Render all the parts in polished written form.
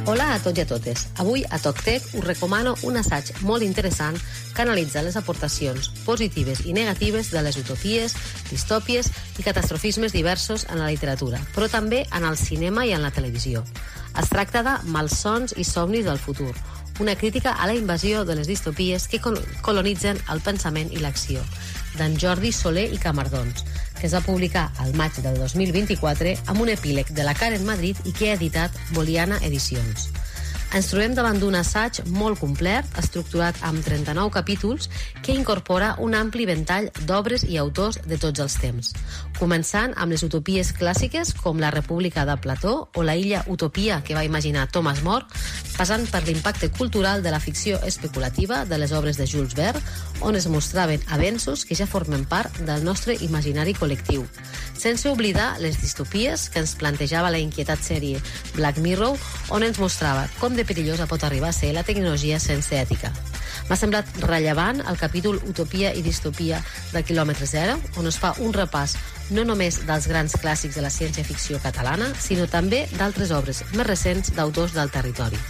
Hola a tots i a totes. Avui a TocTec us recomano un assaig molt interessant que analitza les aportacions positives i negatives de les utopies, distòpies i catastrofismes diversos en la literatura, però també en el cinema i en la televisió. Es tracta de Malsons i somnis del futur, una crítica a la invasió de les distopies que colonitzen el pensament i l'acció, d'en Jordi Soler i Camardons, que es va publicar al maig del 2024 amb un epíleg de la Karen Madrid i que ha editat Boliana Edicions. Ens trobem davant d'un assaig molt complet, estructurat amb 39 capítols, que incorpora un ampli ventall d'obres i autors de tots els temps, començant amb les utopies clàssiques com la República de Plató o la illa Utopia que va imaginar Thomas More, passant per l'impacte cultural de la ficció especulativa de les obres de Jules Verne, on es mostraven avenços que ja formen part del nostre imaginari col·lectiu, sense oblidar les distopies que ens plantejava la inquietat sèrie Black Mirror, on ens mostrava com de perillosa pot arribar a ser la tecnologia sense ètica. M'ha semblat rellevant el capítol Utopia i Distopia de Quilòmetre Zero, on es fa un repàs no només dels grans clàssics de la ciència-ficció catalana, sinó també d'altres obres més recents d'autors del territori.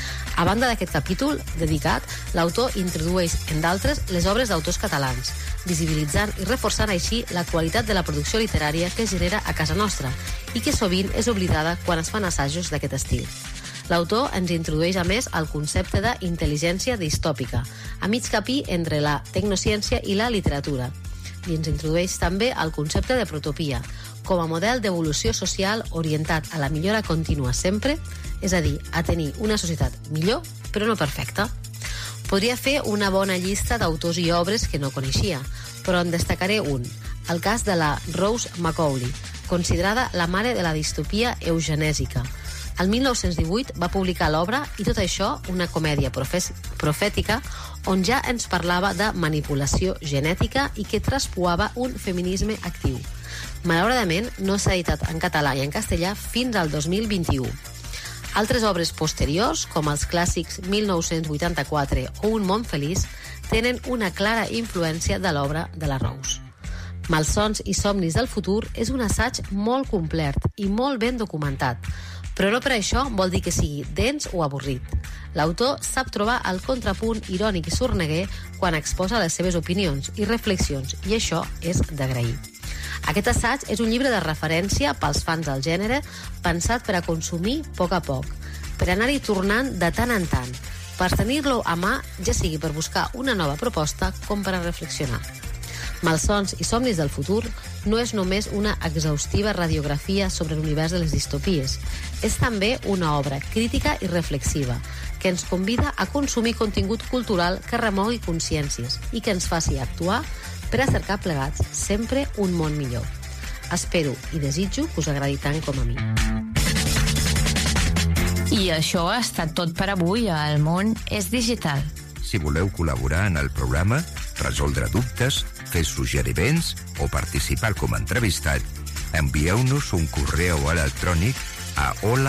A banda d'aquest capítol dedicat, l'autor introdueix, en d'altres, les obres d'autors catalans, visibilitzant i reforçant així la qualitat de la producció literària que es genera a casa nostra i que sovint és oblidada quan es fan assajos d'aquest estil. L'autor ens introdueix, a més, el concepte d'intel·ligència distòpica, a mig camí entre la tecnociència i la literatura, i ens introdueix també el concepte de protopia, com a model d'evolució social orientat a la millora contínua sempre, és a dir, a tenir una societat millor, però no perfecta. Podria fer una bona llista d'autors i obres que no coneixia, però en destacaré un, el cas de la Rose Macaulay, considerada la mare de la distopia eugenèsica. El 1918 va publicar l'obra I tot això, una comèdia profètica, on ja ens parlava de manipulació genètica i que traspuava un feminisme actiu. Malauradament, no s'ha editat en català i en castellà fins al 2021. Altres obres posteriors, com els clàssics 1984 o Un món feliç, tenen una clara influència de l'obra de la Rose. Malsons i somnis del futur és un assaig molt complet i molt ben documentat, però no per això vol dir que sigui dens o avorrit. L'autor sap trobar el contrapunt irònic i sorneguer quan exposa les seves opinions i reflexions, i això és d'agrair. Aquest assaig és un llibre de referència pels fans del gènere, pensat per a consumir a poc, per anar-hi tornant de tant en tant, per tenir-lo a mà, ja sigui per buscar una nova proposta com per a reflexionar. Malsons i somnis del futur no és només una exhaustiva radiografia sobre l'univers de les distopies. És també una obra crítica i reflexiva que ens convida a consumir contingut cultural que remogui consciències i que ens faci actuar per a cercar plegats sempre un món millor. Espero i desitjo que us agradi tant com a mi. I això ha estat tot per avui a El món és digital. Si voleu col·laborar en el programa, resoldre dubtes, fer suggeriments o participar com a entrevistat, envieu-nos un correu electrònic a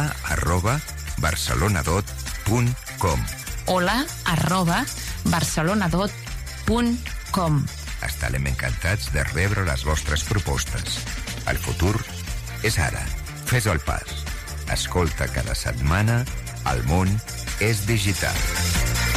hola@barcelonadot.com hola@barcelonadot.com. Estarem encantats de rebre les vostres propostes. El futur és ara. Fes el pas. Escolta cada setmana El món és digital.